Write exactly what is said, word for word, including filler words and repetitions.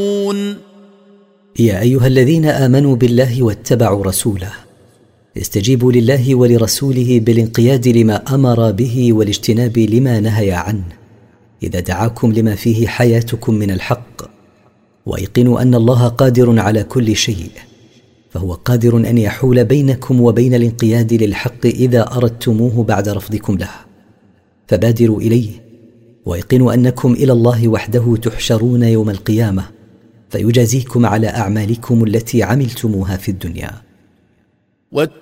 يا أيها الذين آمنوا بالله واتبعوا رسوله استجيبوا لله ولرسوله بالانقياد لما أمر به والاجتناب لما نهى عنه إذا دعاكم لما فيه حياتكم من الحق، وأيقنوا أن الله قادر على كل شيء، فهو قادر أن يحول بينكم وبين الانقياد للحق إذا أردتموه بعد رفضكم له، فبادروا إليه وأيقنوا أنكم إلى الله وحده تحشرون يوم القيامة فيجازيكم على أعمالكم التي عملتموها في الدنيا.